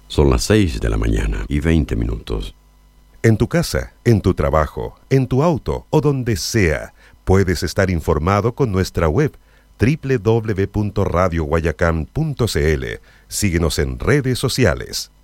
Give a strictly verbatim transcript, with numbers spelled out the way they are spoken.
Son las seis de la mañana y veinte minutos. En tu casa, en tu trabajo, en tu auto o donde sea, puedes estar informado con nuestra web doble u doble u doble u punto radio guayacán punto c l. Síguenos en redes sociales.